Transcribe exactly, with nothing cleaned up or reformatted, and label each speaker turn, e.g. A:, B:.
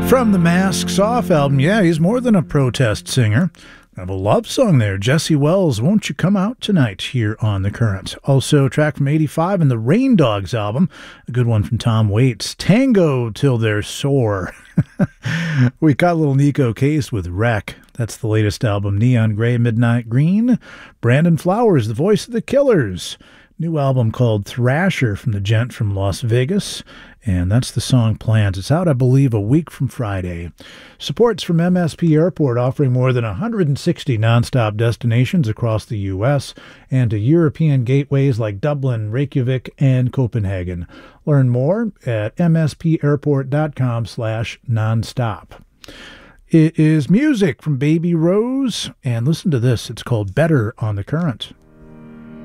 A: From the Masks Off album, yeah, he's more than a protest singer. I have a love song there, Jesse Wells, Won't You Come Out Tonight, here on The Current. Also, a track from eighty-five in the Rain Dogs album, a good one from Tom Waits, Tango Till They're Sore. We got a little Nico Case with Wreck. That's the latest album, Neon Gray, Midnight Green. Brandon Flowers, the voice of the Killers. New album called Thrasher from the gent from Las Vegas. And that's the song Plans. It's out, I believe, a week from Friday. Support's from M S P Airport, offering more than one hundred sixty nonstop destinations across the U S and to European gateways like Dublin, Reykjavik, and Copenhagen. Learn more at mspairport.com slash nonstop. It is music from Baby Rose, and listen to this. It's called Better on The Current.